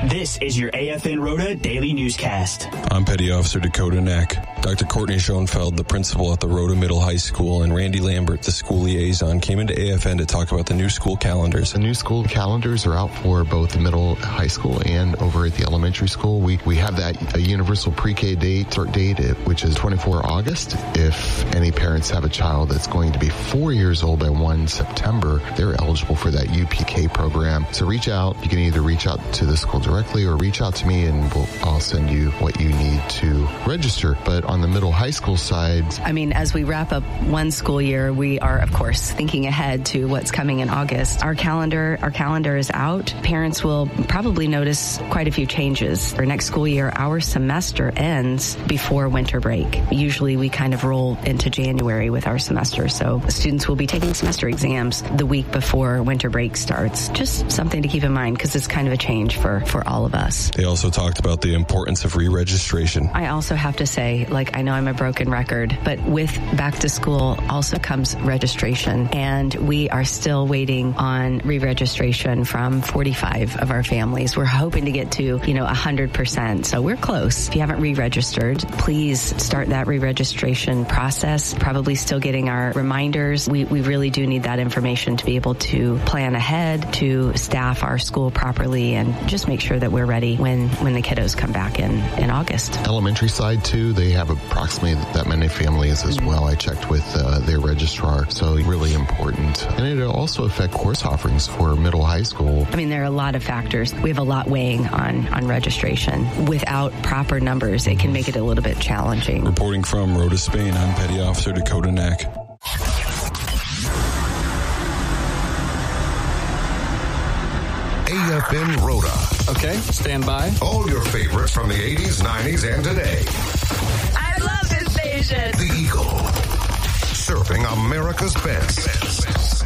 This is your AFN Rhoda Daily Newscast. I'm Petty Officer Dakota Knack. Dr. Courtney Schoenfeld, the principal at the Rhoda Middle High School, and Randy Lambert, the school liaison, came into AFN to talk about the new school calendars. The new school calendars are out for both the middle high school and over at the elementary school. We have that a universal pre-K start date, which is 24 August. If any parents have a child that's going to be 4 years old by 1 September, they're eligible for that UPK program. So reach out. You can either reach out to the school directly or reach out to me and I'll send you what you need to register. But on the middle high school side, as we wrap up one school year, we are, of course, thinking ahead to what's coming in August. Our calendar is out. Parents will probably notice quite a few changes. For next school year, our semester ends before winter break. Usually we kind of roll into January with our semester. So students will be taking semester exams the week before winter break starts. Just something to keep in mind because it's kind of a change for all of us. They also talked about the importance of re-registration. I also have to say, I know I'm a broken record, but with back to school also comes registration. And we are still waiting on re-registration from 45 of our families. We're hoping to get to, 100%. So we're close. If you haven't re-registered, please start that re-registration process. Probably still getting our reminders. We really do need that information to be able to plan ahead, to staff our school properly, and just make sure that we're ready when the kiddos come back in August. Elementary side too, they have approximately that many families as well. I checked with their registrar, so really important. And it'll also affect course offerings for middle high school. There are a lot of factors. We have a lot weighing on registration. Without proper numbers, it can make it a little bit challenging. Reporting from Rhoda, Spain, I'm Petty Officer Dakota Knack. AFN Rhoda. Okay, stand by. All your favorites from the 80s, 90s, and today. I love this station. The Eagle. Surfing America's best.